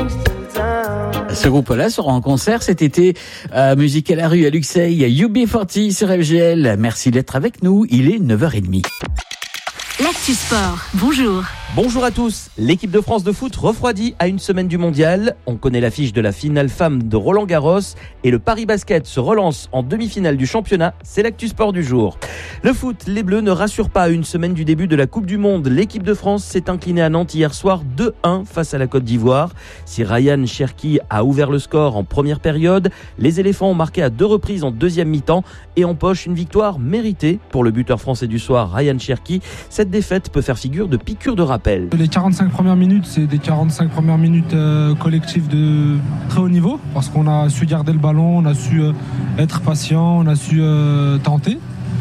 Ce groupe-là sera en concert cet été à Musique à la rue à Luxeuil, UB40 sur FGL. Merci d'être avec nous, il est 9h30. L'Actu Sport, bonjour. Bonjour à tous. L'équipe de France de foot refroidit à une semaine du mondial. On connaît l'affiche de la finale femme de Roland-Garros et le Paris Basket se relance en demi-finale du championnat. C'est l'Actu Sport du jour. Le foot, les Bleus ne rassurent pas à une semaine du début de la Coupe du Monde. L'équipe de France s'est inclinée à Nantes hier soir 2-1 face à la Côte d'Ivoire. Si Ryan Cherki a ouvert le score en première période, les éléphants ont marqué à 2 reprises en deuxième mi-temps et empochent une victoire méritée pour le buteur français du soir, Ryan Cherki. Cette défaite peut faire figure de piqûre de rappel. Les 45 premières minutes, c'est des 45 premières minutes collectives de très haut niveau parce qu'on a su garder le ballon, on a su être patient, on a su tenter.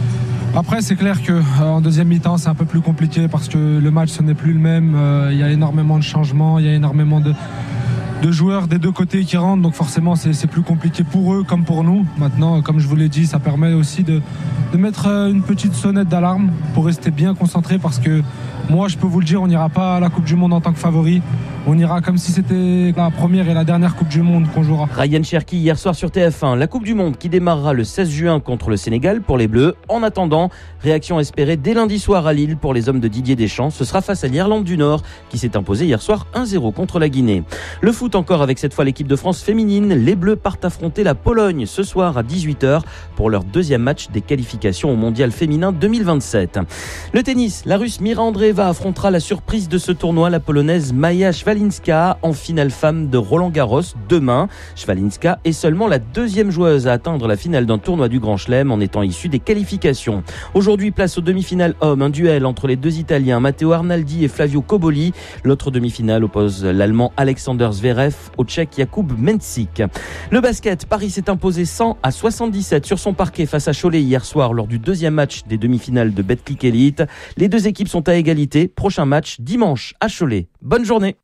Après, c'est clair qu'en deuxième mi-temps, c'est un peu plus compliqué parce que le match, ce n'est plus le même. Il y a énormément de changements, il y a énormément de joueurs des deux côtés qui rentrent, donc forcément c'est plus compliqué pour eux comme pour nous. Maintenant, comme je vous l'ai dit, ça permet aussi de mettre une petite sonnette d'alarme pour rester bien concentré parce que moi je peux vous le dire, on n'ira pas à la Coupe du Monde en tant que favori. On ira comme si c'était la première et la dernière Coupe du Monde qu'on jouera. Ryan Cherki hier soir sur TF1. La Coupe du Monde qui démarrera le 16 juin contre le Sénégal pour les Bleus. En attendant, réaction espérée dès lundi soir à Lille pour les hommes de Didier Deschamps. Ce sera face à l'Irlande du Nord qui s'est imposée hier soir 1-0 contre la Guinée. Le foot encore avec cette fois l'équipe de France féminine. Les Bleus partent affronter la Pologne ce soir à 18h pour leur deuxième match des qualifications au Mondial féminin 2027. Le tennis, la Russe Mira Andreeva affrontera la surprise de ce tournoi, la Polonaise Maja Swalinska en finale femme de Roland-Garros demain. Swalinska est seulement la deuxième joueuse à atteindre la finale d'un tournoi du Grand Chelem en étant issue des qualifications. Aujourd'hui, place aux demi-finales hommes, un duel entre les deux Italiens Matteo Arnaldi et Flavio Cobolli. L'autre demi-finale oppose l'Allemand Alexander Zverev au Tchèque Jakub Mensik. Le basket, Paris s'est imposé 100-77 sur son parquet face à Cholet hier soir lors du deuxième match des demi-finales de Betclic Elite. Les deux équipes sont à égalité. Prochain match dimanche à Cholet. Bonne journée.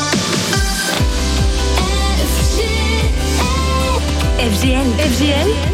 FGL.